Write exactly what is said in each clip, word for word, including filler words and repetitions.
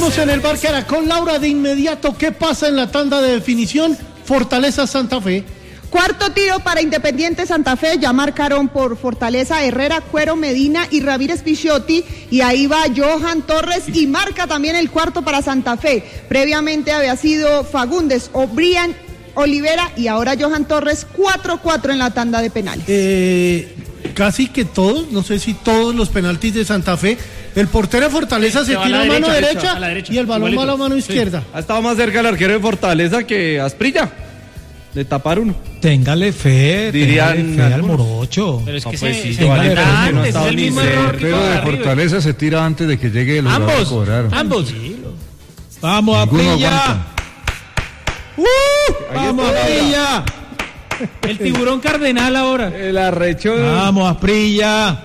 Seguimos en el Bar Caracol. Laura, de inmediato, ¿qué pasa en la tanda de definición? Fortaleza Santa Fe. Cuarto tiro para Independiente Santa Fe, ya marcaron por Fortaleza Herrera, Cuero, Medina y Ramírez Picciotti, y ahí va Johan Torres y marca también el cuarto para Santa Fe. Previamente había sido Fagundes, O'Brien, Olivera y ahora Johan Torres, cuatro cuatro en la tanda de penales. Eh, casi que todos, no sé si todos los penaltis de Santa Fe, el portero de Fortaleza se, se tira a mano derecha, derecha, a la derecha y el balón igualito va a la mano izquierda. Sí. Ha estado más cerca el arquero de Fortaleza que Asprilla de tapar uno. Téngale fe, dirían téngale fe al morocho. Pero es que no, pues se, sí, se vale, antes, no ha estado es el ni mismo cerca. error El que arquero con de River. Fortaleza se tira antes de que llegue el lugar Ambos, a cobrar. ambos. Vamos a Ninguno Prilla. aguanta. Uh, vamos a Prilla. El tiburón cardenal ahora. El arrecho. Vamos a Prilla.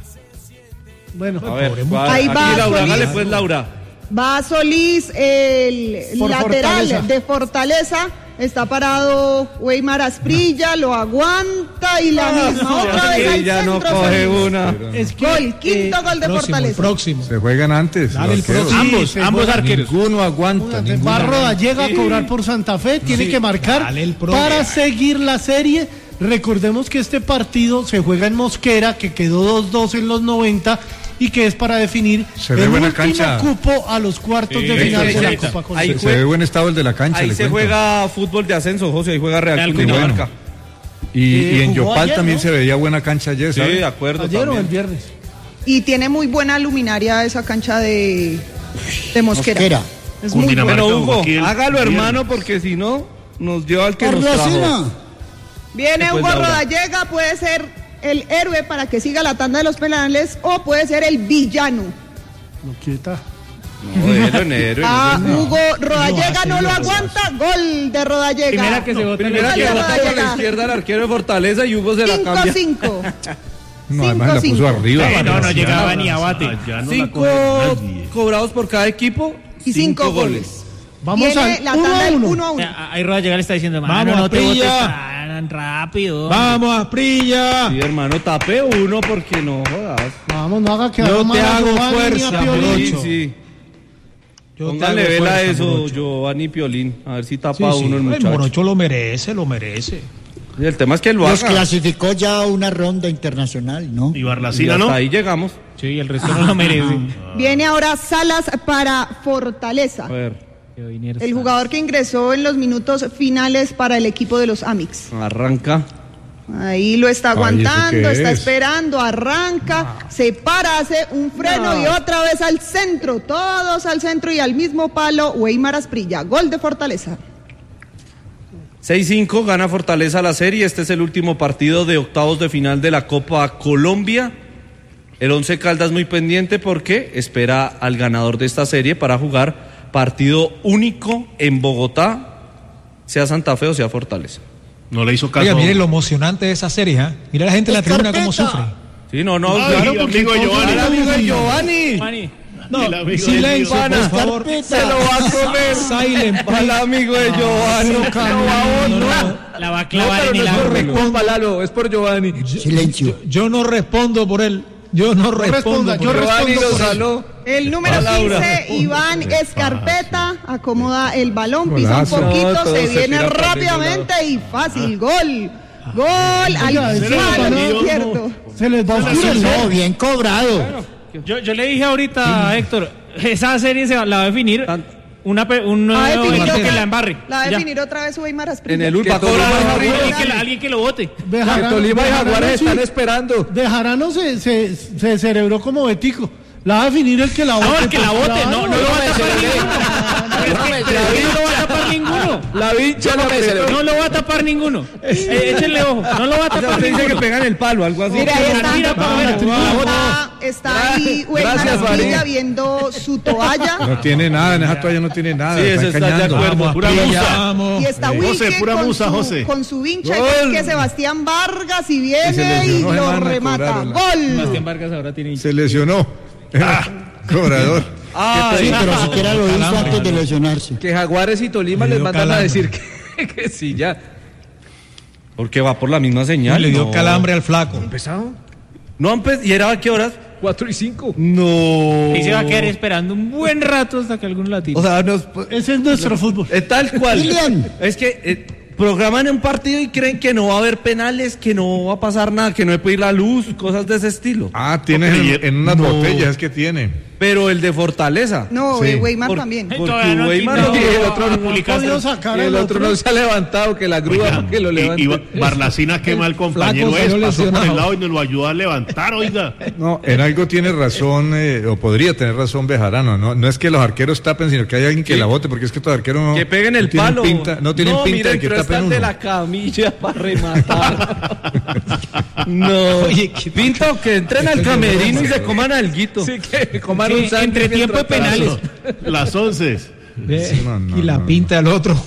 Bueno, a ver, va, ahí va aquí Laura, Solís. hágale pues Laura. Va Solís, el Por lateral Fortaleza. de Fortaleza. Está parado Weimar Asprilla, lo aguanta y la Ah, misma otra vez al ya no centro. coge Solís. una. es que Gol, quinto eh, gol de Próximo, el Fortaleza. próximo. Se juegan antes. Dale el los arqueros. próximo. Ambos, se ambos juega. arqueros. Ninguno aguanta. ninguno Barro aguanta. llega a cobrar por Santa Fe, tiene Sí. que marcar Dale el próximo. para seguir la serie. Recordemos que este partido se juega en Mosquera, que quedó dos dos en los noventa y que es para definir Se ve el buena último cancha. cupo a los cuartos Sí, de final sí, de la sí, Copa sí. Colombia. Ahí Se, fue- se ve buen estado el de la cancha. Ahí le se cuento. juega fútbol de ascenso, José, ahí juega Real Real Club Club Dinamarca. Y, y en jugó Yopal ayer, también ¿no? se veía buena cancha ayer, Sí, ¿sabes? de acuerdo. Ayer o también. el viernes. Y tiene muy buena luminaria esa cancha de, de Mosquera. Mosquera. Es muy buena. Bueno, Hugo, Aquí el hágalo viernes. hermano, porque si no, nos dio al que nos trajo. Carlosina. Viene Después Hugo Laura. Rodallega, puede ser el héroe para que siga la tanda de los penales o puede ser el villano. No quieta. No, héroe, héroe, A no, no. Hugo Rodallega no lo aguanta, gol de Rodallega. Primera que se vota en Primera la que Gol de bota por la Rodallega. izquierda el arquero de Fortaleza y Hugo se la cinco cambia. cinco. No, además la puso cinco. arriba. Eh, no, no Vale, llegaba ni a bate. Cinco cobrados por cada equipo Y cinco goles. Vamos Viene al la uno tanda a del uno. uno a Eh, uno. Ahí Rodallega le está diciendo, Vamos, mano, no te botes Prilla. tan rápido. Vamos a Prilla. Sí, hermano, tape uno porque no jodas. Vamos, no haga que Yo haga te mal a hago Giovanni ni a fuerza, Piolín. Morocho. Sí, sí. Yo te Póngale hago vela a fuerza, eso, Morocho. Giovanni Piolín. A ver si Sí, tapa sí. uno el El muchacho. Morocho lo merece, lo merece. Y el tema es que lo Los haga. clasificó ya a una ronda internacional, ¿no? Y Y Barlacina, hasta ¿no? ahí llegamos. Sí, el resto no lo merece. Viene ahora Salas para Fortaleza. A ver, El jugador que ingresó en los minutos finales para el equipo de los Amix. arranca. Ahí lo está Ay, ¿eso aguantando, qué está es? esperando, arranca, se para, hace un freno y otra vez al centro, todos al centro y al mismo palo, Weimar Asprilla, gol de Fortaleza. seis cinco, gana Fortaleza la serie. Este es el último partido de octavos de final de la Copa Colombia. El Once Caldas muy pendiente porque espera al ganador de esta serie para jugar partido único en Bogotá, sea Santa Fe o sea Fortaleza. No le hizo Oiga, mire lo emocionante de esa serie, ¿eh? Mira la gente en la tribuna cómo sufre. Sí, no, no, Claro, claro, porque amigo de todos Giovanni. son amigo de amigos. Giovanni. No, silencio, por favor. Se lo va a comer. Silent, Al amigo de Giovanni. No, no, La va a clavar en el no ángulo. responda, Lalo, es por Giovanni. Silencio. yo no respondo por él. Yo no respondo responda, por yo él. Giovanni respondo lo por él. saló. El número A Laura. quince, Iván Escarpeta, acomoda el balón, pisa un Golazo. poquito, No, todo se se viene tira para rápidamente y fácil, gol. Gol al Oiga, ese palo balón, izquierdo. Se les va a oscurecer. No, bien cobrado. Yo, yo le dije ahorita a Héctor, esa serie se va- la va a definir una, pe- un Va a nuevo definir equipo que otra- la embarre. La va a Ya. definir otra vez Weimar Asprilla. En el último. Alguien que, la- alguien que lo vote. Bejarano- Tolima y Bejarano Jaguares sí. están esperando. Bejarano se, se, se cerebró como Betico. La va a definir el que la vote. No, el que la pues, vote, claro. no, no lo va a tapar ninguno. Es que- pero ahí no lo va a tapar ninguno. La vincha no me No lo va a tapar ninguno. Eh, échenle ojo, no lo va a tapar Usted dice que ninguno. pegan el palo, algo así. Mira, ahí está, Mira, para afuera, está, va, está ahí Weimar Gracias, Asprilla María. viendo su toalla. No tiene nada, en esa toalla no tiene nada. Sí, eso está de engañando. acuerdo. Vamos, Pura Prilla, musa. vamos. Y está José, Wilke pura con, musa, su, José. con su vincha, Gol. que es que Sebastián Vargas y Y viene se y lesionó, lo hermano, remata. cobrarla. Gol. Sebastián Vargas ahora tiene Se lesionó. Cobrador. Ah, Sí, pero siquiera lo hizo Calambre, antes de ¿no? lesionarse. que Jaguares y Tolima Le les dio mandan calambre. a decir que, que sí, ya. Porque va por la misma señal. Le dio no. calambre al flaco. ¿Empezado? No, empe- ¿y era a qué horas? cuatro y cinco. No. Y se va a quedar esperando un buen rato hasta que alguno la tire. O sea, nos, Ese es nuestro fútbol. es tal cual. William. Es que eh, programan un partido y creen que no va a haber penales, que no va a pasar nada, que no hay que ir la luz, cosas de ese estilo. Ah, tiene en, en unas No. botellas, es que tiene. Pero el de Fortaleza. No, Sí. de Weimar Por- también. Porque Todavía no han Weimar quitado no- a- y el a otro no publicar- podido sacar Y el al otro no se ha levantado, que la grúa Oiga, que lo y- levante. y Barlacina, qué mal compañero flaco, es, salió pasó por lesionado. el lado y nos lo ayudó a levantar, oiga. No, en algo tiene razón, eh, o podría tener razón Bejarano, ¿no? No es que los arqueros tapen, sino que hay alguien que Sí. la bote, porque es que estos arqueros no, Que peguen el no tienen palo. pinta, no tienen pinta mira, de que entró tapen hasta el uno. de la camilla para rematar. no. Oye, qué- Pinto, que entren al camerino y se coman alguito. Sí, que coman Sí, un sándwich entre tiempo de mientras penales. tanto. Las once. Ve, no, no, y la no, pinta del otro.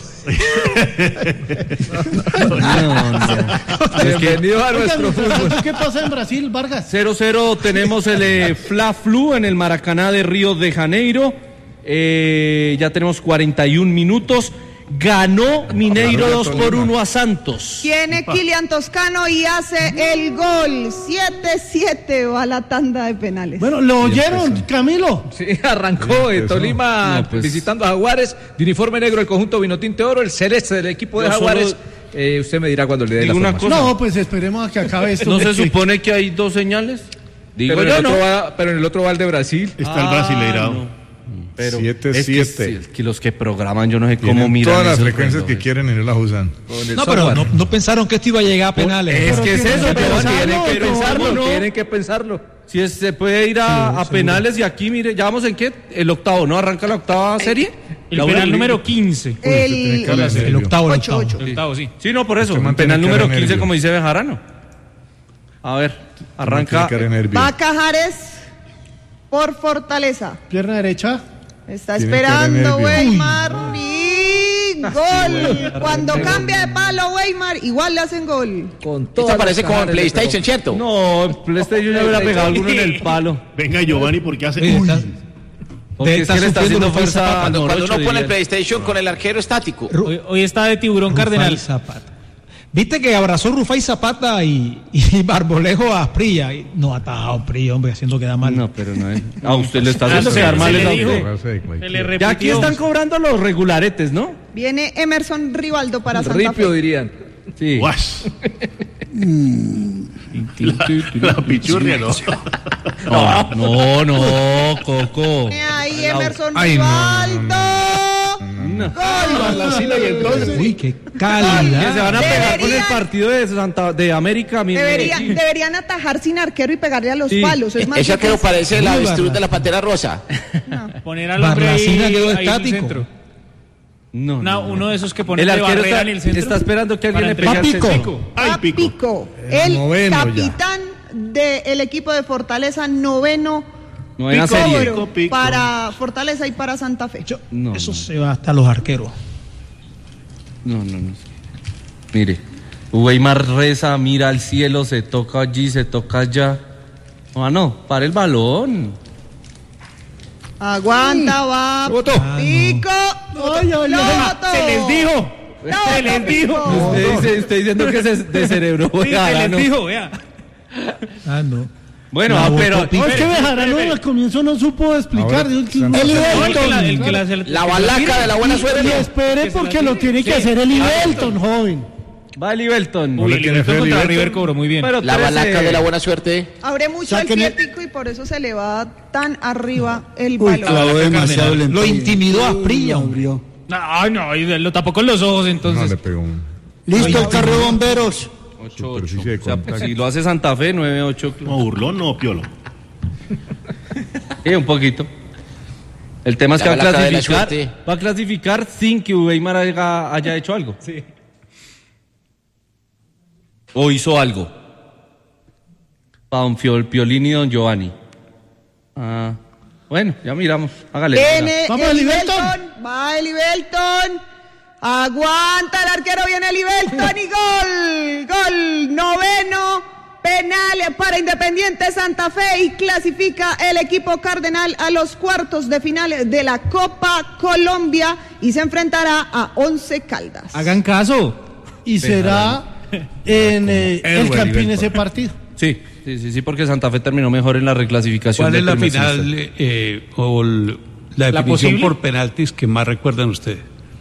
Bienvenido a Oigan, nuestro mientras fútbol. tanto, ¿qué pasa en Brasil, Vargas? cero cero tenemos el eh, Fla Flu en el Maracaná de Río de Janeiro. Eh, ya tenemos cuarenta y un minutos. Ganó Mineiro dos por uno a Santos. Tiene Kilian Toscano y hace el gol. siete siete va la tanda de penales. Bueno, ¿lo oyeron, Camilo? Sí, arrancó eh, Tolima No, pues. visitando a Jaguares, de uniforme negro el conjunto Vinotinte Oro, el celeste del equipo de Yo solo Jaguares. Eh, usted me dirá cuando le dé la digo una formación. cosa. No, pues esperemos a que acabe esto. ¿No se supone que hay dos señales? Digo Pero en, yo, el no. otro va, pero en el otro va el de Brasil. Está el Ah, brasileirao. no. Pero Siete, es que, siete. sí, es que los que programan, yo no sé cómo Tienen miran todas las esos frecuencias que relojes. quieren y no las usan. Con el No, pero software. no, no pensaron que esto iba a llegar a penales. Es Pero que es tienen eso, que pero pensarlo, tienen que pero pensarlo, Pensarlo, ¿no? tienen que pensarlo. Si es- se puede ir a, a penales y aquí, mire, ya vamos en qué, el octavo, ¿no? Arranca la octava serie. El La penal una- número quince. el El octavo, el Ocho, octavo. ocho. El octavo, sí. Sí, no, por eso. Usted El mantiene penal cara número de quince, nervio. como dice Bejarano. A ver, arranca. Tiene cara de nervio. va Cajares por Fortaleza. Pierna derecha. Está Tiene cara de esperando nervio. Weimar y gol. Cuando cambia de palo Weimar, igual le hacen gol. Con Esto todas parece las como en cajas de PlayStation, ¿cierto? No, el PlayStation ya hubiera pegado alguno en el palo. Venga, Giovanni, porque hace. Oye, está- Porque es está que le está sufriendo haciendo Rufai fuerza Zapata. a Cuando, cuando Norocho, uno pone el diría. PlayStation con el arquero estático. Hoy, hoy está de tiburón Rufai cardenal. Zapata. Viste que abrazó Rufai Zapata y, y Barbolejo a Prilla. Y no ha atajado a Prilla, hombre, haciendo quedar mal. No, pero no es. A usted le está Ah, haciendo se- quedar se mal le el dijo. auto. Se le repitió. Ya aquí están cobrando los regularetes, ¿no? Viene Emerson Rivaldo para Santa Ripio, Fe. dirían. Sí. Guas. La, la pichurria, ¿no? No, no, no, Coco. Viene ahí Emerson Ay, no, Rivaldo. Barlacina y entonces. Uy, qué Que se calidad. van a pegar con el Deberían- partido de Santa de América. mi- Debería- Sí. deberían atajar sin arquero y pegarle a los Sí. palos. Es más Ese arquero difícil. parece la Muy avestruz Barla. de la Pantera Rosa. Poner al hombre ahí, Barlacina quedó ahí en el estático. centro. No, Una- no, no. uno de esos que pone El de arquero barrera está, en el centro. está esperando que alguien para le pegue al entregar centro. Pico. Ay, A pico. Pico, El el noveno ya. capitán del equipo de Fortaleza, noveno Novena cobro serie. Pico, pico. para Fortaleza y para Santa Fe. Yo- No, Eso no. se va hasta los arqueros. No, no, no. Mire, Weimar reza, mira al cielo, se toca allí, se toca allá. Ah, no, para el balón. Aguanta, va. Botó. Pico. Ay, ay, Lo ay. botó. Se les dijo. Lo Se les botó, dijo. Pico. Usted, dice, usted diciendo que se de cerebro. Sí, se les dijo, vea. Ah, no. Bueno, La ah, botó pero Pico. No, es que Bejarano al comienzo no supo explicar. Ahora, Dijo que- Santa El Fe. No, el que Ibelton. la- el que la- el que La la balaca tire. de la buena Y suerte. espere Que se porque la lo tire. tiene que Sí. hacer el Ibelton, joven. va el Ibelton. No Uy, le el tiene Liverpool fe al contra Ibelton. River cobró muy bien. Pero La trece. balaca de la buena suerte. Abre mucho el Saquen pie el- Pico y por eso se le va tan arriba el Uy, balón. clavó demasiado el Lo empeño. intimidó a Uy, Prilla, lo hombre. abrió. Ay, no, y lo tapó con los ojos No entonces. le pegó un. Listo el carro de bomberos. ocho, Superficie ocho. de O sea, contacto. si lo hace Santa Fe, nueve ocho. No, burlón, no, piolo. Sí, un poquito. El tema es La que va a balaca de la clasificar, suerte. va a clasificar sin que Weimar haya, haya hecho algo. Sí. O hizo algo. Para don Fiol- Piolín y don Giovanni. Ah, bueno, ya miramos. Hágale. Viene Vamos, el el Ibelton. Ibelton. Va el Ibelton. Aguanta el arquero, viene el Ibelton y gol. Gol noveno. Penal para Independiente Santa Fe y clasifica el equipo cardenal a los cuartos de final de la Copa Colombia y se enfrentará a Once Caldas. Hagan caso. Y será en eh, el Edward Campín Ibelton. ese partido. Sí, Sí, sí, sí, porque Santa Fe terminó mejor en la reclasificación. ¿Cuál es la primer final semestre. eh, o el- la ¿La definición posible? por penaltis que más recuerdan ustedes?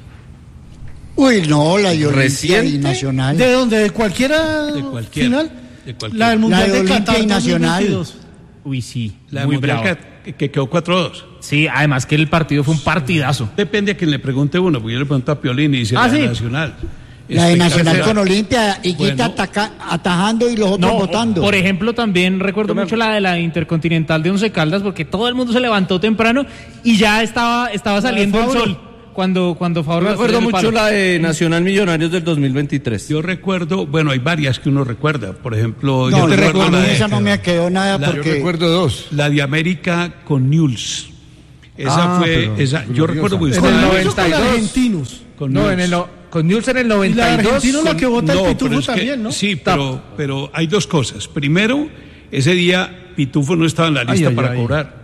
Uy, no, la de Olimpia ¿Reciente? y Nacional. ¿De dónde? ¿De cualquiera De cualquiera, final? de cualquiera. La del Mundial La de de, Olimpia Qatar y Nacional. dos mil veintidós. Uy, sí. La muy mundial bravo. que, que quedó cuatro dos. Sí, además que el partido fue un partidazo. Depende a quien le pregunte uno, porque yo le pregunto a Piolín y dice Ah, la de sí. Nacional. La de Nacional Espectacular. con Olimpia, y Bueno. Quita ataca- atajando y los otros No, votando. por ejemplo, también recuerdo mucho la de la Intercontinental de Once Caldas, porque todo el mundo se levantó temprano y ya estaba, estaba saliendo el Fabro. sol cuando, cuando Fabro Yo la recuerdo estrelló en el mucho palo. la de Nacional Millonarios del dos mil veintitrés. Yo recuerdo, bueno, hay varias que uno recuerda. Por ejemplo, No, yo yo recuerdo recuerdo la de, esa no me quedó nada la- Yo porque recuerdo dos. la de América con Newell's. Esa Ah, fue, pero esa, yo gloriosa. recuerdo muy En bien. el Con- noventa y dos. con Con argentinos. con No, Newell's. en el, no- con News en el Y la de noventa y dos. argentino la que vota No, el pero Pitufo es que- también, ¿no? Sí, pero, pero hay dos cosas. Primero, ese día Pitufo no estaba en la lista ay, para ay. cobrar.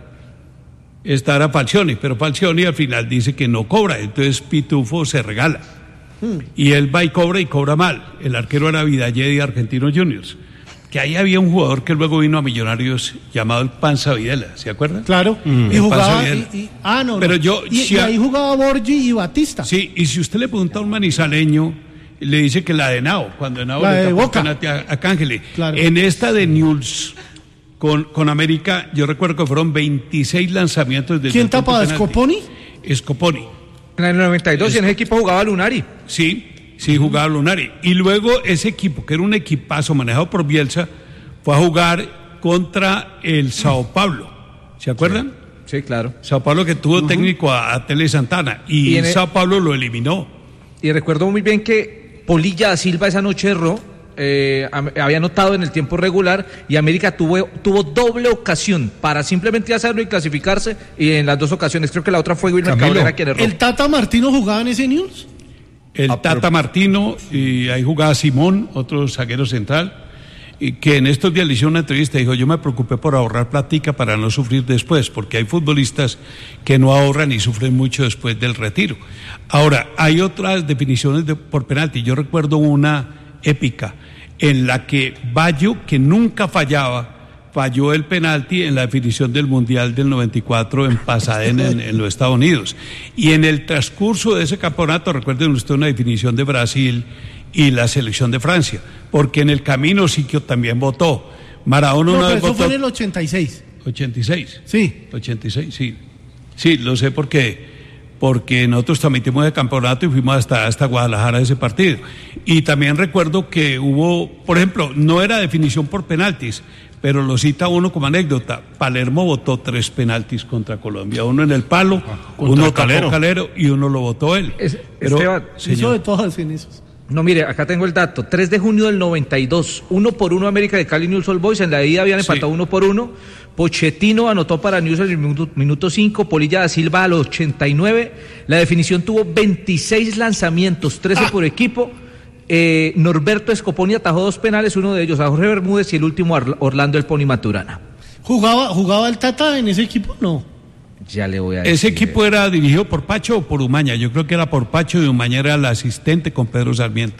Esta era Falcioni, pero Falcioni al final dice que no cobra, entonces Pitufo se regala. Hmm. Y él va y cobra y cobra mal. El arquero era Vidallé de Argentinos Juniors. Que ahí había un jugador que luego vino a Millonarios llamado el Panza Videla, ¿se acuerdan? Claro. Mm. Y El jugaba. Panza Videla. y- y- ah, no. Pero no. yo- Y, si y a- ahí jugaba Borgi y Batista. Sí, y si usted le pregunta a un manizaleño, le dice que la de Nao, cuando Nao La le de tapó el Boca. penalti a, a Cángele. Claro. En esta de Newell's con, con América, yo recuerdo que fueron veintiséis lanzamientos de ¿Quién tapaba? ¿Scoponi? Scoponi. En el noventa y dos, y en ese equipo jugaba Lunari. Sí, sí jugaba Lunari. Y luego ese equipo, que era un equipazo manejado por Bielsa, fue a jugar contra el Sao Paulo. ¿Se acuerdan? Sí, claro. Sao Paulo que tuvo técnico a, a Tele Santana y, Y en el- Sao Paulo lo eliminó. Y recuerdo muy bien que Polilla da Silva esa noche erró, eh, am- había anotado en el tiempo regular y América tuvo, tuvo doble ocasión para simplemente hacerlo y clasificarse, y en las dos ocasiones creo que la otra fue Wilmer Camilo, Cabrera quien erró. ¿El Tata Martino jugaba en ese News? El Ah, pero- Tata Martino, y ahí jugaba Simón, otro zaguero central, y que en estos días le hicieron una entrevista y dijo, yo me preocupé por ahorrar platica para no sufrir después, porque hay futbolistas que no ahorran y sufren mucho después del retiro. Ahora, hay otras definiciones de, por penalti. Yo recuerdo una épica en la que Bayo, que nunca fallaba, falló el penalti en la definición del Mundial del noventa y cuatro en Pasadena, en, en los Estados Unidos. Y en el transcurso de ese campeonato, recuerden usted una definición de Brasil y la selección de Francia, porque en el camino Siquio también votó. Maradona No, una pero vez eso votó fue en el ochenta y seis. ochenta y seis. Sí. ochenta y seis, sí. Sí, lo sé porque porque nosotros transmitimos el campeonato y fuimos hasta, hasta Guadalajara a ese partido. Y también recuerdo que hubo, por ejemplo, no era definición por penaltis, pero lo cita uno como anécdota. Palermo votó tres penaltis contra Colombia, uno en el palo, uno tapó Calero. Calero y uno lo votó él. Es- Pero, Esteban, Hizo señor, de todas en esos. No, mire, acá tengo el dato. tres de junio del noventa y dos, uno por uno América de Cali, Newell's Old Boys. En la ida habían Sí. empatado uno por uno. Pochettino anotó para Newell's en el minuto, minuto cinco, Polilla da Silva al ochenta y nueve. La definición tuvo veintiséis lanzamientos, trece por equipo. Eh, Norberto Scoponi atajó dos penales, uno de ellos a Jorge Bermúdez y el último a Orla- Orlando El Pony Maturana. ¿Jugaba, ¿Jugaba el Tata en ese equipo? No. Ya le voy a decir. ese equipo era dirigido por Pacho o por Umaña. Yo creo que era por Pacho y Umaña era el asistente con Pedro Sarmiento.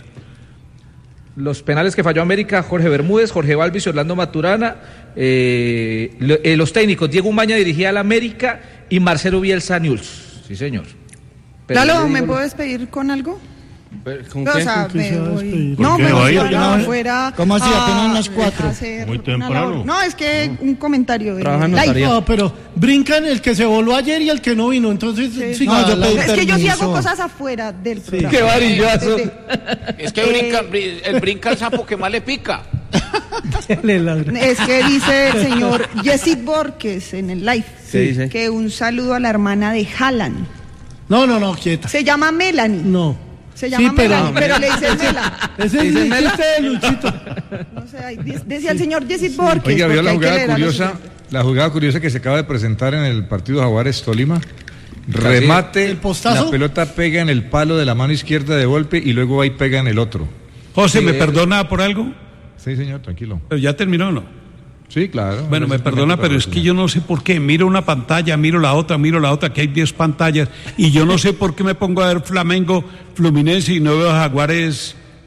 Los penales que falló América, Jorge Bermúdez, Jorge Balvis y Orlando Maturana. Eh, lo- eh, los técnicos, Diego Umaña dirigía al América y Marcelo Bielsa Newell's. Sí, señor. Pero Lalo, le ¿me digo- puedo despedir con algo? ¿Con No, qué? o sea, ¿Con qué me se va a voy. despedir? No, ¿Por qué me va a voy ir? para ¿Por qué? afuera. ¿Cómo así? a- Apenas las cuatro. a hacer Muy una temprano. labor. No, es que un comentario. de- Trabaja en Like. notaría. No, pero brincan el que se voló ayer y el que no vino. Entonces, Sí. siga No, yo la- pedí Es que yo sí hago permiso. cosas afuera del programa. ¡Qué varillazo! De- de- Es que brinca, brin- el brinca el sapo que más le pica. le ladra. Es que dice el señor Yesid Borges en el live ¿Qué dice? que un saludo a la hermana de Haaland. No, no, no, quieta. Se llama Melanie. No. Se llama Sí, pero- Melanie, pero le dice Mela. Ese es ¿Dice el Mela? chiste de Luchito. No sé, ahí de- decía el señor Yesid Borges. Oiga, porque vio la hay que jugada leer a los curiosa, oyentes. la jugada curiosa que se acaba de presentar en el partido Jaguares Tolima. Remate, ¿El postazo? la pelota pega en el palo de la mano izquierda de golpe y luego ahí pega en el otro. José, ¿me Sí, perdona por algo? Sí, señor, tranquilo. Pero ya terminó, ¿no? Sí, claro. Bueno, me perdona, pero es que yo no sé por qué. Miro una pantalla, miro la otra, miro la otra, que hay diez pantallas, y yo no sé por qué me pongo a ver Flamengo, Fluminense y no veo Jaguares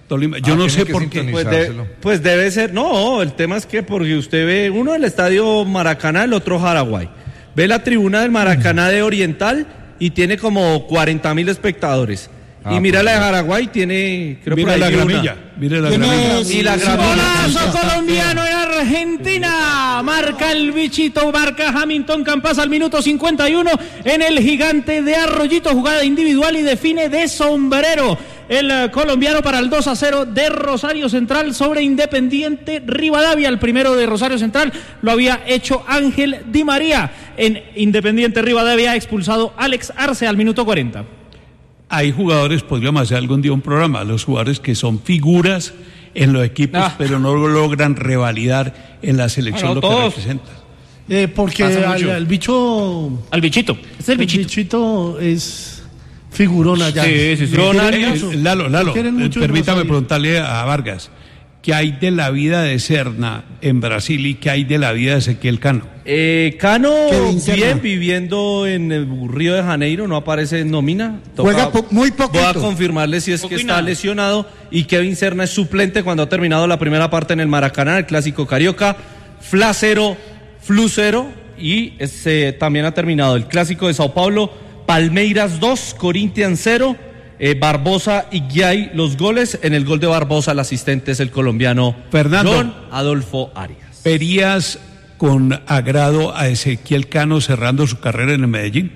Tolima. Yo Ah, no tiene sé que por qué. Pues, de- pues debe ser, no, el tema es que porque usted ve uno del estadio Maracaná, el otro Jaraguay. Ve la tribuna del Maracaná de Oriental y tiene como cuarenta mil espectadores. Ah, y mira pues, la de Jaraguay, tiene, creo Mira por la ahí vi una. gramilla. Mira la ¿Quién gramilla. es? Y la gramilla. Golazo colombiano en Argentina. Marca el bichito, marca Hamilton Campas al minuto cincuenta y uno en el Gigante de Arroyito. Jugada individual y define de sombrero el eh, colombiano para el dos a cero de Rosario Central sobre Independiente Rivadavia. El primero de Rosario Central lo había hecho Ángel Di María. En Independiente Rivadavia expulsado Alex Arce al minuto cuarenta. Hay jugadores, podríamos hacer algún día un programa, los jugadores que son figuras en los equipos, Ah. pero no logran revalidar en la selección Ah, no, lo que todos. representa. Eh, porque Pasa al, mucho. al bicho. Al bichito. Es el El bichito. bichito es figurón allá. Sí, sí, sí. Lo Ronald, quieren eh, mucho. Lalo, Lo Lalo, quieren eh, mucho en permítame Rosario. preguntarle a Vargas, ¿qué hay de la vida de Serna en Brasil y qué hay de la vida de Ezequiel Cano? Eh, Cano, Kevin Serna. bien, viviendo en el Río de Janeiro, no aparece en nómina. Juega po- muy poquito. Voy a confirmarle si es Poco que y está nada. lesionado. Y Kevin Serna es suplente cuando ha terminado la primera parte en el Maracaná, el Clásico Carioca. Fla cero, Flu cero. Y ese, también ha terminado el Clásico de Sao Paulo, Palmeiras dos, Corinthians cero. Eh, Barbosa y Guiay los goles. En el gol de Barbosa el asistente es el colombiano Fernando. John Adolfo Arias. ¿Verías con agrado a Ezequiel Cano cerrando su carrera en el Medellín?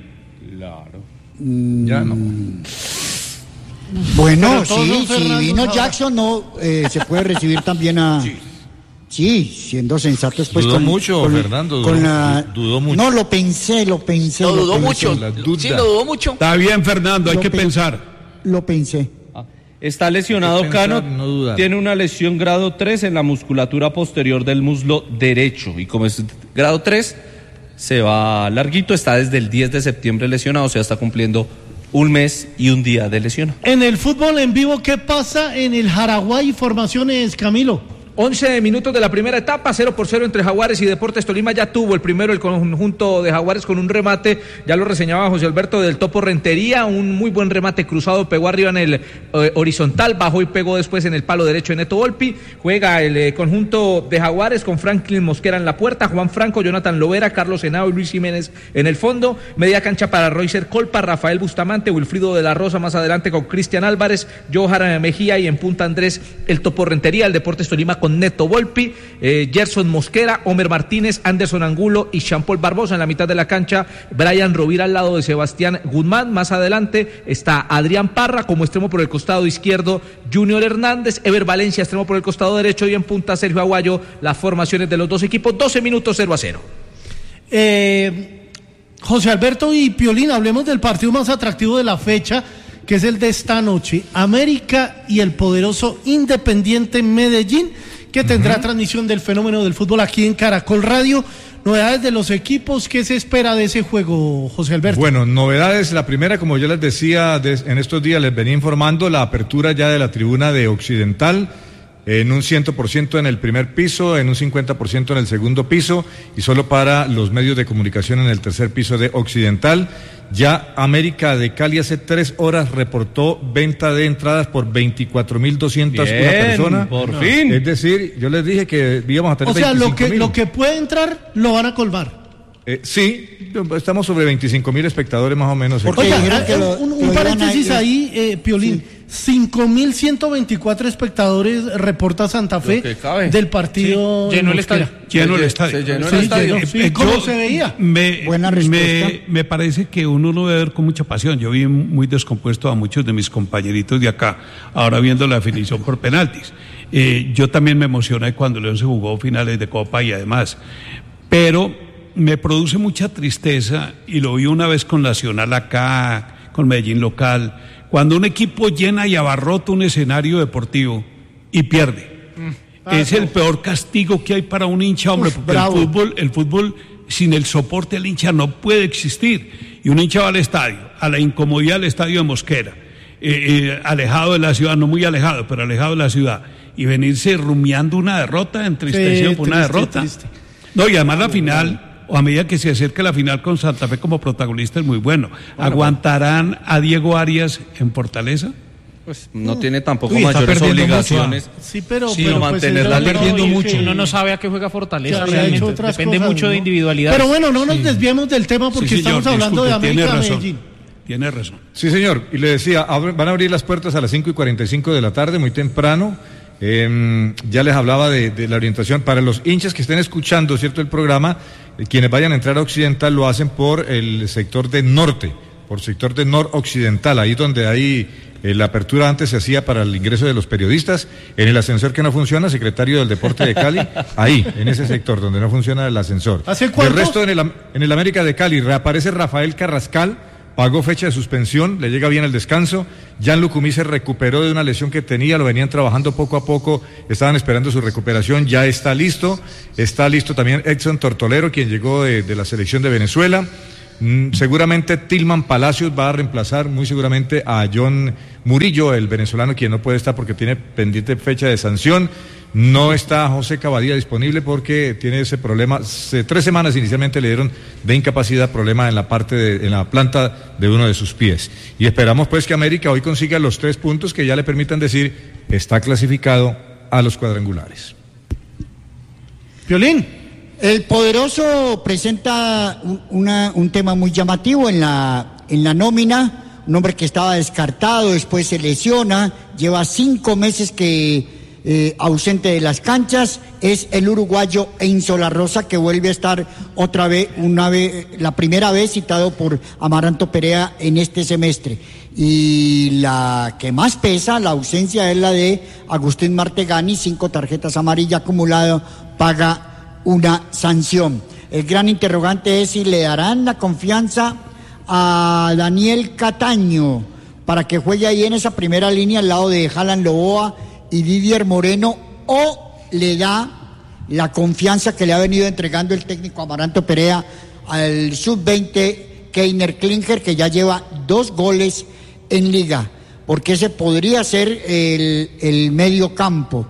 Ya no. Bueno, Pero todos sí, son si Fernando vino ahora. Jackson, no eh, se puede recibir también a. Sí, siendo sensatos, pues. Dudó con, mucho, con- Fernando, con dudó- la- dudó mucho. No, lo pensé, lo pensé. Lo dudó pensé, mucho. la duda. Sí, lo dudó mucho. Está bien, Fernando, hay Lo que pe- pensar. Lo pensé. Está lesionado Hay que pensar, Cano, no dudar. tiene una lesión grado tres en la musculatura posterior del muslo derecho y como es grado tres, se va larguito, está desde el diez de septiembre lesionado, o sea, está cumpliendo un mes y un día de lesión. En el fútbol en vivo, ¿qué pasa en el Jaraguay? Formaciones, Camilo. once minutos de la primera etapa, cero por cero entre Jaguares y Deportes Tolima. Ya tuvo el primero el conjunto de Jaguares con un remate, ya lo reseñaba José Alberto, del Topo Rentería, un muy buen remate cruzado, pegó arriba en el eh, horizontal, bajó y pegó después en el palo derecho de Neto Volpi. Juega el eh, conjunto de Jaguares con Franklin Mosquera en la puerta, Juan Franco, Jonathan Lovera, Carlos Henao y Luis Jiménez en el fondo. Media cancha para Roycer Colpa, Rafael Bustamante, Wilfrido de la Rosa más adelante con Cristian Álvarez, Johan Mejía y en punta Andrés el Topo Rentería. El Deportes Tolima con Neto Volpi, eh, Gerson Mosquera, Homer Martínez, Anderson Angulo y Jean-Paul Barbosa en la mitad de la cancha. Brian Rovira al lado de Sebastián Guzmán. Más adelante está Adrián Parra como extremo por el costado izquierdo, Junior Hernández, Ever Valencia extremo por el costado derecho y en punta Sergio Aguayo. Las formaciones de los dos equipos, doce minutos, cero a cero. Eh, José Alberto y Piolín, hablemos del partido más atractivo de la fecha, que es el de esta noche. América y el poderoso Independiente Medellín, que tendrá uh-huh. transmisión del fenómeno del fútbol aquí en Caracol Radio. Novedades de los equipos, ¿qué se espera de ese juego, José Alberto? Bueno, novedades, la primera, como yo les decía, de, en estos días les venía informando, la apertura ya de la tribuna de Occidental, en un cien por ciento en el primer piso, en un cincuenta por ciento en el segundo piso, y solo para los medios de comunicación en el tercer piso de Occidental. Ya América de Cali hace tres horas reportó venta de entradas por veinticuatro mil doscientas una persona. Por no. fin. Es decir, yo les dije que íbamos a tener O sea, lo veinticinco que, mil. lo que puede entrar lo van a colmar. Eh, sí, estamos sobre veinticinco mil espectadores más o menos. Porque Oiga, dijeron que eh, lo- un, lo un iban a paréntesis ir- ahí, eh, Piolín. cinco mil ciento veinticuatro espectadores reporta Santa Fe Lo que cabe. del partido. Sí, llenó el Mosquera. estadio. Lleno el Se- estadio. se llenó Sí, el estadio. llenó, sí, Eh, ¿cómo yo- se veía? Me, Buena me, respuesta. me parece que uno lo debe ver con mucha pasión. Yo vi muy descompuesto a muchos de mis compañeritos de acá, ahora viendo la definición por penaltis. Eh, yo también me emocioné cuando León se jugó finales de Copa y además. Pero me produce mucha tristeza, y lo vi una vez con Nacional acá, con Medellín local, cuando un equipo llena y abarrota un escenario deportivo y pierde. Ah, es el peor castigo que hay para un hincha, hombre, Uf, porque bravo. el fútbol, el fútbol sin el soporte del hincha no puede existir. Y un hincha va al estadio, a la incomodidad del estadio de Mosquera, eh, eh, alejado de la ciudad, no muy alejado, pero alejado de la ciudad, y venirse rumiando una derrota, entristecido Sí, por una triste, derrota. triste. No, y además la final, o a medida que se acerca la final con Santa Fe como protagonista, es muy bueno. ¿Aguantarán a Diego Arias en Fortaleza? Pues no tiene tampoco Uy, mayores obligaciones. Mucho, sí, pero, sino pero mantener pues, la línea. perdiendo No, mucho. que, Uno no sabe a qué juega Fortaleza, que realmente. otras Depende cosas, mucho ¿no? de individualidad. Pero bueno, no nos Sí. desviemos del tema porque Sí, señor, estamos hablando disculpe, de tiene América razón. Medellín. Tiene razón. Sí, señor. Y le decía, ab- van a abrir las puertas a las cinco y cuarenta y cinco de la tarde, muy temprano. Eh, ya les hablaba de, de la orientación. Para los hinchas que estén escuchando, ¿cierto?, el programa, eh, quienes vayan a entrar a Occidental lo hacen por el sector de norte, por sector de noroccidental, ahí donde hay eh, la apertura antes se hacía para el ingreso de los periodistas, en el ascensor que no funciona, secretario del Deporte de Cali, ahí, en ese sector donde no funciona el ascensor. ¿Hace cuánto? El resto en el, Am- en el América de Cali reaparece Rafael Carrascal, pagó fecha de suspensión, le llega bien el descanso. Jan Lucumí se recuperó de una lesión que tenía, lo venían trabajando poco a poco, estaban esperando su recuperación, ya está listo. Está listo también Edson Tortolero, quien llegó de, de la selección de Venezuela. Mm, seguramente Tilman Palacios va a reemplazar muy seguramente a John Murillo, el venezolano, quien no puede estar porque tiene pendiente fecha de sanción. No está José Cavadía disponible porque tiene ese problema. Se, tres semanas inicialmente le dieron de incapacidad, problema en la parte de, en la planta de uno de sus pies. Y esperamos pues que América hoy consiga los tres puntos que ya le permitan decir está clasificado a los cuadrangulares. Piolín. El Poderoso presenta un, una, un tema muy llamativo en la, en la nómina. Un hombre que estaba descartado, después se lesiona, lleva cinco meses que Eh, ausente de las canchas, es el uruguayo Enzo La Rosa, que vuelve a estar otra vez, una vez, la primera vez citado por Amaranto Perea en este semestre. Y la que más pesa, la ausencia, es la de Agustín Martegani, cinco tarjetas amarillas acumuladas, paga una sanción. El gran interrogante es si le darán la confianza a Daniel Cataño para que juegue ahí en esa primera línea al lado de Jalan Loboa y Didier Moreno, o le da la confianza que le ha venido entregando el técnico Amaranto Perea al sub veinte Keiner Klinger, que ya lleva dos goles en liga, porque ese podría ser el, el medio campo.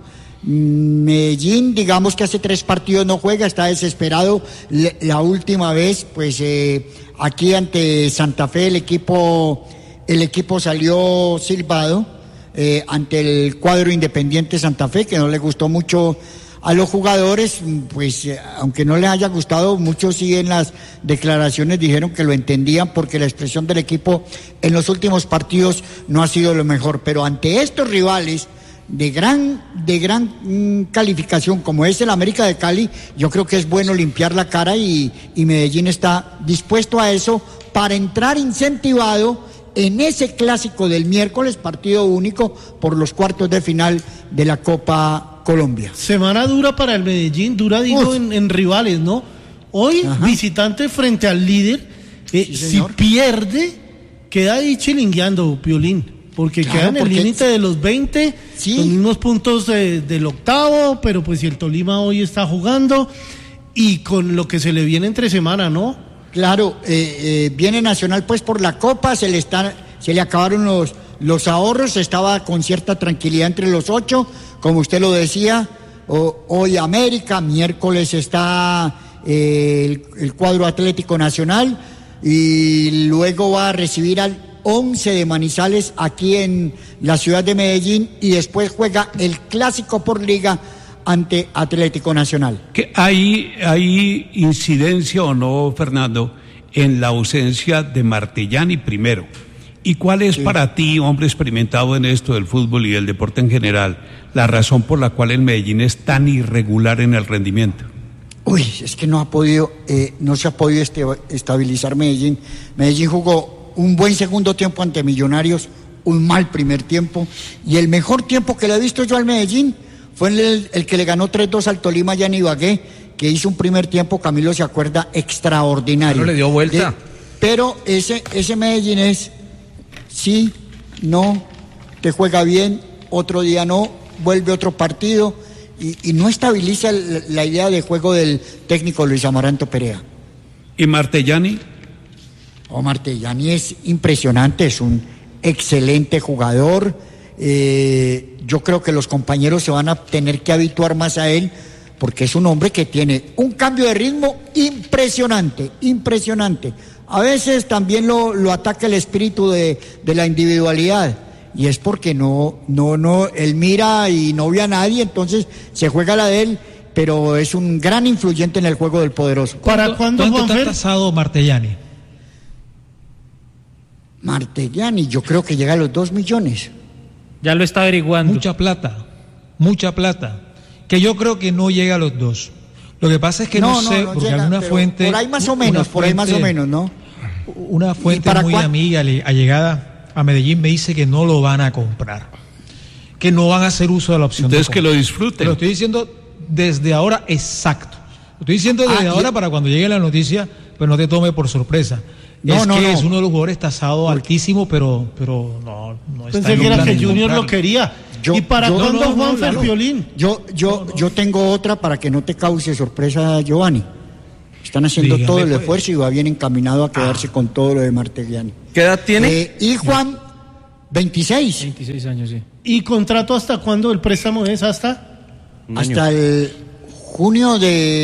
Medellín, digamos que hace tres partidos no juega, está desesperado. La última vez, pues eh, aquí ante Santa Fe el equipo, el equipo salió silbado. Eh, ante el cuadro Independiente Santa Fe, que no le gustó mucho a los jugadores, pues eh, aunque no les haya gustado, muchos sí en las declaraciones dijeron que lo entendían porque la expresión del equipo en los últimos partidos no ha sido lo mejor, pero ante estos rivales de gran, de gran mmm, calificación como es el América de Cali, yo creo que es bueno limpiar la cara y, y Medellín está dispuesto a eso para entrar incentivado en ese clásico del miércoles, partido único por los cuartos de final de la Copa Colombia. Semana dura para el Medellín, dura digo en, en rivales, ¿no? Hoy Ajá. visitante frente al líder, eh, sí, si pierde, queda ahí chilingueando, Piolín, porque claro, queda en el límite de los veinte, sí. Los mismos puntos de, del octavo, pero pues si el Tolima hoy está jugando y con lo que se le viene entre semana, ¿no? Claro, eh, eh, viene Nacional pues por la Copa, se le están, se le acabaron los, los ahorros, estaba con cierta tranquilidad entre los ocho, como usted lo decía, o, hoy América, miércoles está eh, el, el cuadro Atlético Nacional y luego va a recibir al once de Manizales aquí en la ciudad de Medellín y después juega el clásico por liga ante Atlético Nacional. ¿Que hay, hay incidencia o no, Fernando, en la ausencia de Martellani primero? ¿Y cuál es sí. para ti, hombre experimentado en esto del fútbol y del deporte en general, la razón por la cual el Medellín es tan irregular en el rendimiento? Uy, es que no ha podido, eh, no se ha podido este, estabilizar Medellín. Medellín jugó un buen segundo tiempo ante Millonarios, un mal primer tiempo, y el mejor tiempo que le he visto yo al Medellín fue el, el que le ganó tres dos al Tolima allá en Ibagué, que hizo un primer tiempo, Camilo se acuerda, extraordinario. No le dio vuelta. De, pero ese, ese Medellín es, sí, no, te juega bien, otro día no, vuelve otro partido, y, y no estabiliza el, la idea de juego del técnico Luis Amaranto Perea. ¿Y Martellani? Oh, Martellani es impresionante, es un excelente jugador. Eh, yo creo que los compañeros se van a tener que habituar más a él porque es un hombre que tiene un cambio de ritmo impresionante, impresionante. A veces también lo, lo ataca el espíritu de, de la individualidad y es porque no, no, no, él mira y no ve a nadie, entonces se juega la de él, pero es un gran influyente en el juego del poderoso. ¿Para cuándo, ¿Cuánto está Juanfer? tasado Martellani? Martellani, yo creo que llega a los dos millones. Ya lo está averiguando. Mucha plata, mucha plata, que yo creo que no llega a los dos. Lo que pasa es que no, No, no, sé, no porque llega, alguna pero fuente... por ahí más o una menos, por ahí más o fuente- menos, ¿no? Una fuente para muy cuán- amiga, ale- allegada a Medellín, me dice que no lo van a comprar, que no van a hacer uso de la opción. Entonces de que lo compra. disfruten. Lo estoy diciendo desde ahora exacto. Lo estoy diciendo desde Ah, y- ahora para cuando llegue la noticia, pues no te tome por sorpresa. No, es no, que no. es uno de los jugadores tasado altísimo, pero, pero no, no está Pensé en que los era que planes de Junior lo comprarlo. quería. Yo- ¿Y para yo- cuándo, no, no, Juanfer Lalo. Piolín? Yo, yo, yo tengo otra para que no te cause sorpresa, Giovanni. Están haciendo Dígame, todo el pues. esfuerzo y va bien encaminado a quedarse con todo lo de Martellani. ¿Qué edad tiene? Eh, y Juan, veintiséis, veintiséis años, sí. ¿Y contrato hasta cuándo? ¿El préstamo es hasta? Un hasta año. el junio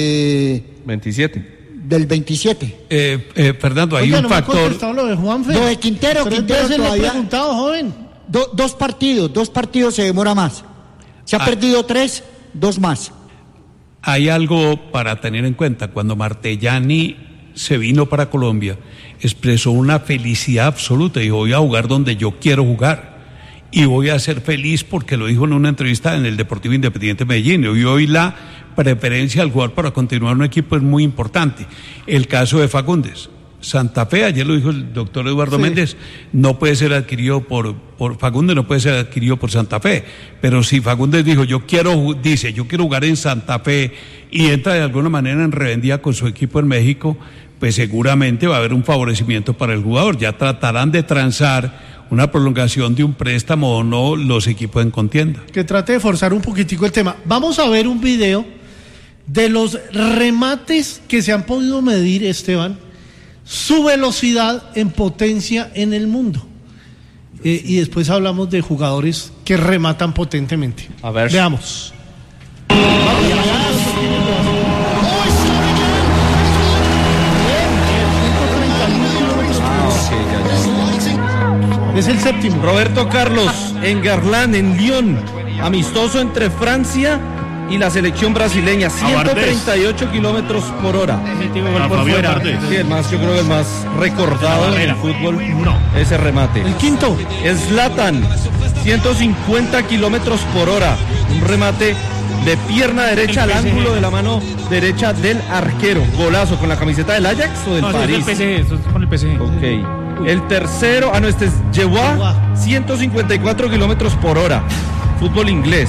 de veintisiete. del veintisiete. Eh, eh, Fernando, hay Oiga, un no me ha factor. contestado lo de Juanfer. Lo de Quintero, Tres Quintero veces le he todavía- preguntado, joven. Do- dos partidos, dos partidos se demora más. Se ha Ah. perdido tres, dos más. Hay algo para tener en cuenta. Cuando Martellani se vino para Colombia, expresó una felicidad absoluta. Dijo, voy a jugar donde yo quiero jugar. Y voy a ser feliz porque lo dijo en una entrevista en el Deportivo Independiente Medellín. Y hoy la preferencia al jugar para continuar un equipo es muy importante. El caso de Fagundes. Santa Fe, ayer lo dijo el doctor Eduardo Sí. Méndez, no puede ser adquirido por, por Fagundes, no puede ser adquirido por Santa Fe. Pero si Fagundes dijo, yo quiero, ju- dice, yo quiero jugar en Santa Fe y entra de alguna manera en revendida con su equipo en México, pues seguramente va a haber un favorecimiento para el jugador. Ya tratarán de transar una prolongación de un préstamo o no los equipos en contienda. Que trate de forzar un poquitico el tema. Vamos a ver un video de los remates que se han podido medir, Esteban, su velocidad en potencia en el mundo. Eh, y después hablamos de jugadores que rematan potentemente. A ver. Veamos. Es el séptimo. Roberto Carlos en Garlán, en Lyon, amistoso entre Francia y la selección brasileña, ciento treinta y ocho kilómetros por hora. A Fabián Bardet. Sí, el más, yo creo que el más recordado en el fútbol, ese remate. El quinto. Zlatan, ciento cincuenta kilómetros por hora, un remate de pierna derecha al El P S G. ángulo de la mano derecha del arquero. Golazo con la camiseta del Ajax o del No, eso es París. del P S G, eso es con el P S G. Ok. El tercero, ah no, este es Yewa, ciento cincuenta y cuatro kilómetros por hora. Fútbol inglés.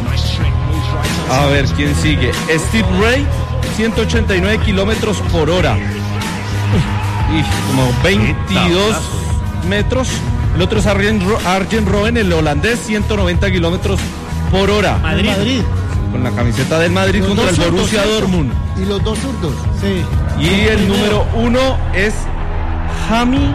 A ver, ¿quién sigue? Steve Ray, ciento ochenta y nueve kilómetros por hora. Y como veintidós metros. El otro es Arjen, Ro- Arjen Robben, el holandés, ciento noventa kilómetros por hora. Madrid. Madrid. Con la camiseta del Madrid Los contra dos el zurdos, Borussia ¿cierto? Dortmund. Y los dos zurdos. Sí. Y el número uno es Jami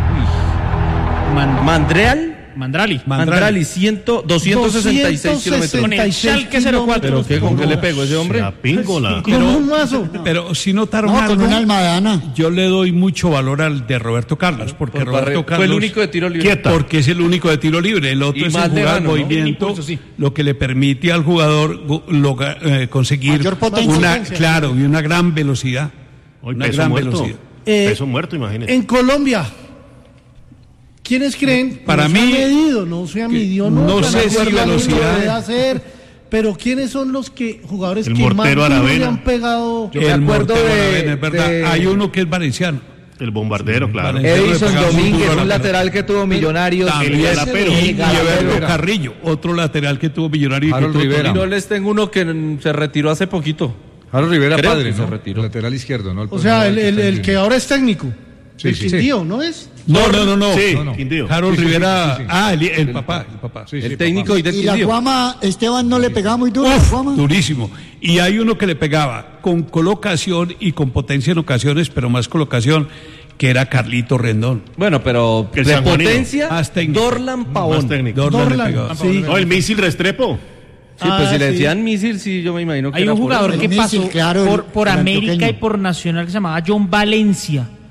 Man- Mandreal. Mandrali. Mandrali, cien, doscientos sesenta y seis kilómetros. Con el Schalke cero cuatro. ¿Pero qué? ¿Con qué le pegó ese hombre? La píngola. Con un mazo. Pero si notaron No, algo, con una almadana. yo le doy mucho valor al de Roberto Carlos, porque Por Roberto Barre- Carlos fue el único de tiro libre. Quieta. porque es el único de tiro libre, el otro Y es más el jugar lejano, ¿no? movimiento, El impulso, sí. lo que le permite al jugador gu- loga- eh, conseguir Mayor potencia. una, claro, y una gran velocidad, Hoy una peso gran muerto. velocidad. Eh, Peso muerto, imagínese. En Colombia, ¿quiénes creen? Para no se mí, ha medido, no se ha medido no nunca, sé me si acuerdo a mí velocidad. de hacer, pero ¿quiénes son los que jugadores El que más mortero duro le Aravena. han pegado? Yo me el acuerdo mortero de- Aravena, es verdad, de- hay uno que es valenciano. El bombardero, claro. Vale. Edison Le pegaba muy Domínguez, duro a la un pelota. lateral que tuvo Millonarios. También, el Galapero. y, y El Galapero. Everto Carrillo, otro lateral que tuvo Millonario y que Harold tuvo Rivera. Tolima. No les tengo uno que mm, se retiró hace poquito. Harold Rivera, Creo padre, que se ¿no? retiró. Lateral izquierdo, ¿no? El O sea, el, el- el está en que ahora es técnico, Sí, el sí. Quindío, ¿no es? No, no, no, no. Sí, no, no. Quindío. Harold Sí, sí, Rivera, sí, sí, sí. ah, el, el papá, el papá. Sí, sí, El técnico papá. y del Y la Quindío. Guama, Esteban no le pegaba muy duro. Uf, la Guama. durísimo. Y hay uno que le pegaba con colocación y con potencia en ocasiones, pero más colocación, que era Carlito Rendón. Bueno, pero El de sanjuanino. potencia, Más técnico. Dorlan Pavón. Más técnico. Dorlan le Dorlan, pegaba. sí. No, el misil Restrepo. Sí, pues Ah, si le sí. decían misil, sí, yo me imagino que Hay era un por jugador eso. que El pasó Misil, claro, por, el- por el América antioqueño. y por Nacional que se llamaba John Valencia.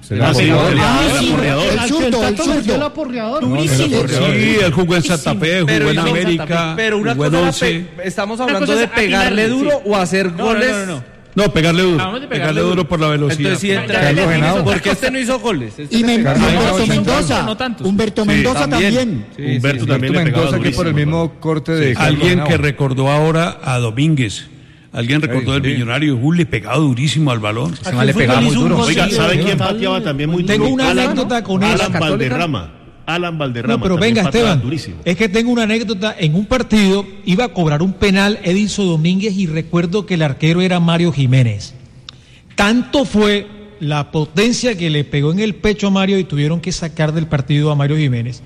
Será Ah, sí, aporreador. el- Ah, el sí, aporreador. el El zurdo, Tato el metió zurdo. el aporreador. Durísimo. Sí, él jugó en Santa Fe, jugó Pero en hizo- América, Pero una jugó en cosa era once. pe- estamos Una hablando cosa de es pegarle atinarle, duro sí. o hacer No, no, goles. no, no, no. No, pegarle duro. Acabamos de Pegarle, pegarle duro duro. por la velocidad. Entonces sí entra Carlos en- Henao. porque este no hizo goles. Este Y le Men- pegaba. Humberto sí, Mendoza. no tantos. Humberto Sí, Mendoza también. también. Sí, Humberto sí, también le Humberto pegaba Mendoza aquí por el durísimo, mismo corte de Carlos Alguien Henao. que recordó ahora a Domínguez. Alguien recordó Ay, del sí. Millonario. Uh, le pegaba durísimo al balón. Ese man le pegaba muy duro. Oiga, Sí, ¿saben sí, quién sí. pateaba también muy duro? Tengo una Alan- anécdota con Alan esa Católica. Valderrama. Alan Valderrama. No, pero también venga, pateaba Esteban. durísimo. Es que tengo una anécdota. En un partido iba a cobrar un penal Edinson Domínguez y recuerdo que el arquero era Mario Jiménez. Tanto fue la potencia que le pegó en el pecho a Mario y tuvieron que sacar del partido a Mario Jiménez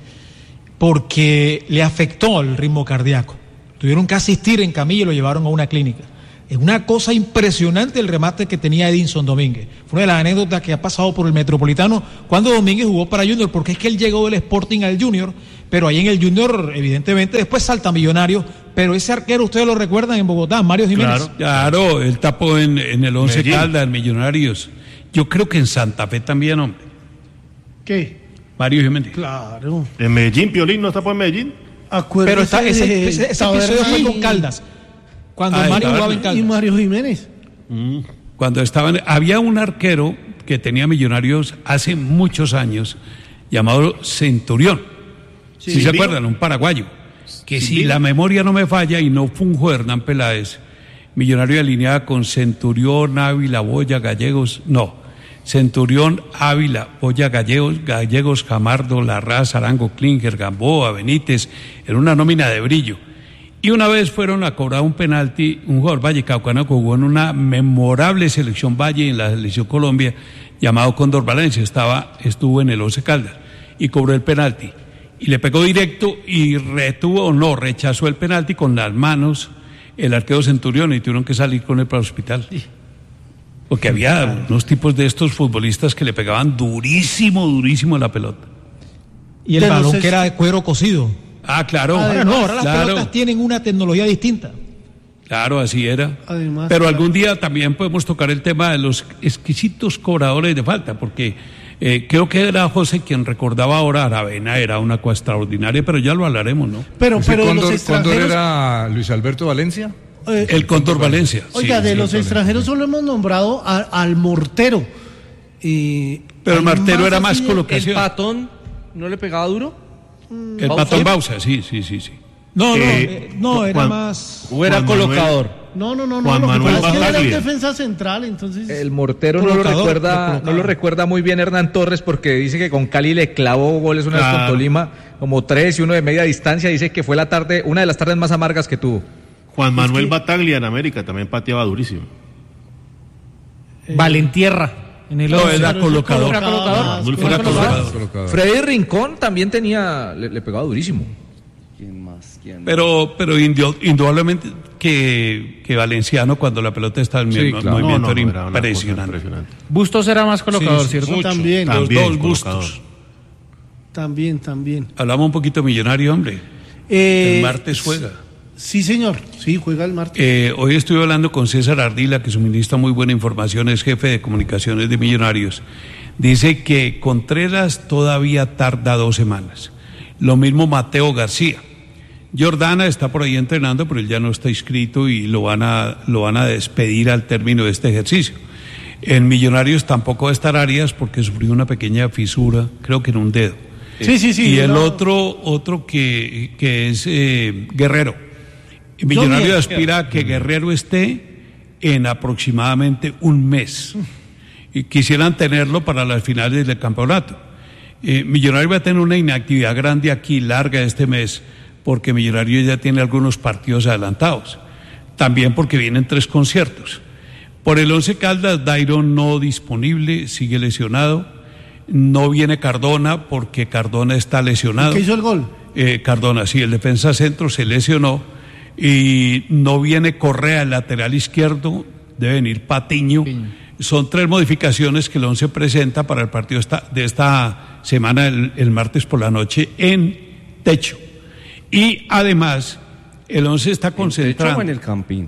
porque le afectó el ritmo cardíaco. Tuvieron que asistir en camilla y lo llevaron a una clínica. Es una cosa impresionante el remate que tenía Edinson Domínguez. Fue una de las anécdotas que ha pasado por el Metropolitano cuando Domínguez jugó para Junior, porque es que él llegó del Sporting al Junior, pero ahí en el Junior, evidentemente, después salta Millonario, pero ese arquero, ustedes lo recuerdan en Bogotá, Mario Jiménez. Claro. Claro, él tapó en, en el Once Medellín. Caldas, en Millonarios. Yo creo que en Santa Fe también, hombre. ¿Qué? Mario Jiménez. Claro. En Medellín, Piolín no está por Medellín. Acuérdese Pero está, ese, de ese, ese Taberna episodio fue y- con Caldas, cuando Ah, Mario el jugaba en Taberna. Y Caldas. Mario Jiménez. Cuando estaban, había un arquero que tenía Millonarios hace muchos años, llamado Centurión. Si se Silvino. acuerdan, un paraguayo. Que si Silvino. la memoria no me falla y no funjo Hernán Peláez, Millonario alineaba con Centurión, Ávila, Boya, Gallegos, no. Centurión, Ávila, Boya, Gallegos, Gallegos, Jamardo, Larraz, Arango, Klinger, Gamboa, Benítez, en una nómina de brillo. Y una vez fueron a cobrar un penalti, un jugador vallecaucano que jugó en una memorable selección Valle en la selección Colombia, llamado Cóndor Valencia, estaba, estuvo en el Once Caldas, y cobró el penalti. Y le pegó directo y retuvo o no, rechazó el penalti con las manos el arquero Centurión y tuvieron que salir con él para el hospital. Porque había unos tipos de estos futbolistas que le pegaban durísimo, durísimo a la pelota. Y el De los balón es- que era de cuero cocido. Ah, claro. Ahora no, ahora las claro. pelotas tienen una tecnología distinta. Claro, así era. Además, Pero claro. algún día también podemos tocar el tema de los exquisitos cobradores de falta, porque eh, creo que era José quien recordaba ahora Aravena, era una cosa extraordinaria, pero ya lo hablaremos, ¿no? Pero, ¿Ese pero de los Cóndor, Cóndor extranjeros. era Luis Alberto Valencia? eh, El Cóndor Valencia. Oiga, sí, de sí. los extranjeros solo hemos nombrado a- al Mortero. Y Pero el hay Mortero era así más de- ¿El colocación. patón no le pegaba duro? El Patón Bausa, sí, sí, sí, sí. No, no, Eh, eh, no, era Juan- más. ¿O era Juan Manuel. colocador? No, no, no, no. Juan Lo que Manuel pasa es que él era un Bataglia. defensa central, entonces. El Mortero no lo, Colocador, recuerda, lo colocaba. no lo recuerda muy bien Hernán Torres porque dice que con Cali le clavó goles una vez con Claro. Tolima, como tres y uno de media distancia. Dice que fue la tarde, una de las tardes más amargas que tuvo. Juan Manuel Bataglia en América también pateaba durísimo. Valentierra. En el No, once. era Pero ese colocador. colocaba colocador. más, Manuel Era colocaba. colocador. Colocador. Freddy Rincón también tenía, le, le pegaba durísimo. ¿Quién más? ¿Quién? Pero, pero indio- indudablemente que, que Valenciano, cuando la pelota está en Sí, el claro. movimiento, No, no, era no, era una cosa impresionante. impresionante. Bustos era más colocador, Sí, ¿cierto? Eso también, Los También dos colocador. gustos. también, también. Hablamos un poquito millonario, hombre. Eh, El martes juega. Sí, señor. Sí, juega el martes. Eh, hoy estuve hablando con César Ardila, que suministra muy buena información, es jefe de comunicaciones de Millonarios. Dice que Contreras todavía tarda dos semanas. Lo mismo Mateo García. Jordana está por ahí entrenando, pero él ya no está inscrito y lo van a, lo van a despedir al término de este ejercicio. En Millonarios tampoco va a estar Arias porque sufrió una pequeña fisura, creo que en un dedo. Sí, sí, sí. y el no. otro, otro que, que es eh, Guerrero. Millonario Yo- aspira a que Guerrero esté en aproximadamente un mes. Y quisieran tenerlo para las finales del campeonato. Eh, Millonario va a tener una inactividad grande aquí, larga este mes, porque Millonario ya tiene algunos partidos adelantados. También porque vienen tres conciertos. Por el Once Caldas, Dairon no disponible, sigue lesionado. No viene Cardona porque Cardona está lesionado. ¿Qué hizo el gol? Eh, Cardona, sí, el defensa centro se lesionó. Y no viene Correa, el lateral izquierdo, debe venir Patiño. Son tres modificaciones que el Once presenta para el partido esta- de esta semana, el, el martes por la noche, en techo. Y además, el Once está ¿En techo concentrando. o en el campín?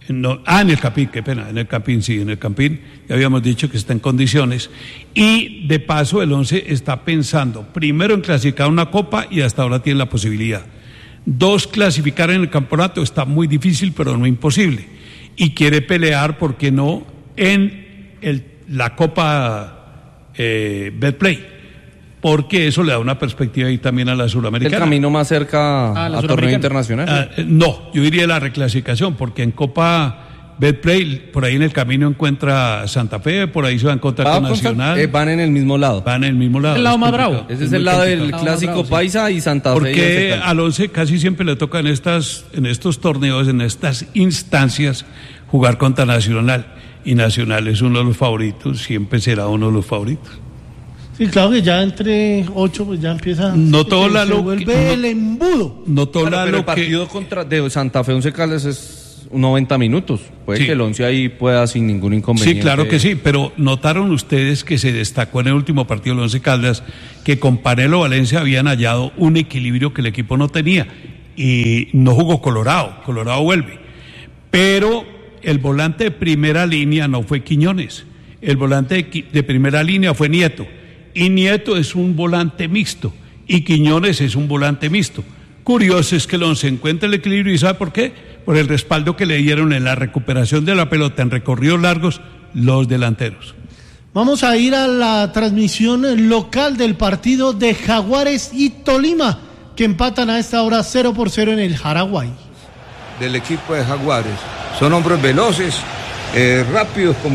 No, ah, en el Campín, qué pena, en el Campín, sí, en el Campín, ya habíamos dicho que está en condiciones. Y de paso el Once está pensando primero en clasificar una copa y hasta ahora tiene la posibilidad. Dos, clasificar en el campeonato está muy difícil, pero no imposible. Y quiere pelear, ¿por qué no?, en el, la Copa eh, Betplay, porque eso le da una perspectiva ahí también a la Suramericana. ¿El camino más cerca a, a torneo internacional? Ah, no, yo diría la reclasificación, porque en Copa Betplay, por ahí en el camino encuentra Santa Fe, por ahí se va a encontrar con Nacional. Eh, van en el mismo lado. Van en el mismo lado. El lado más bravo. Ese es el lado del clásico paisa y Santa Fe. Porque al Once casi siempre le toca en, estas, en estos torneos, en estas instancias, jugar contra Nacional. Y Nacional es uno de los favoritos, siempre será uno de los favoritos. Sí, claro que ya entre ocho pues ya empieza no todo la se lo vuelve no, el embudo. No todo claro, la pero lo el partido que... contra de Santa Fe Once Caldas es noventa minutos. Puede sí. que el Once ahí pueda sin ningún inconveniente. Sí, claro que sí, pero notaron ustedes que se destacó en el último partido del Once Caldas que con Panelo Valencia habían hallado un equilibrio que el equipo no tenía y no jugó Colorado, Colorado vuelve. Pero el volante de primera línea no fue Quiñones, el volante de, de primera línea fue Nieto. Y Nieto es un volante mixto y Quiñones es un volante mixto. Curioso es que el Once encuentra el equilibrio y ¿sabe por qué? Por el respaldo que le dieron en la recuperación de la pelota en recorridos largos los delanteros. Vamos a ir a la transmisión local del partido de Jaguares y Tolima, que empatan a esta hora cero por cero en el Jaraguay. Del equipo de Jaguares. Son hombres veloces, eh, rápidos como